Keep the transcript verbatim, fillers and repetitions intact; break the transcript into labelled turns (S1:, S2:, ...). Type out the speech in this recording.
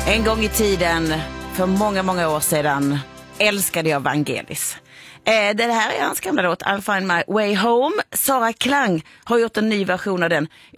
S1: En gång i tiden, för många, många år sedan, älskade jag Vangelis. Eh, det här är hans gamla låt, I'll find my way home. Sara Klang har gjort en ny version av den.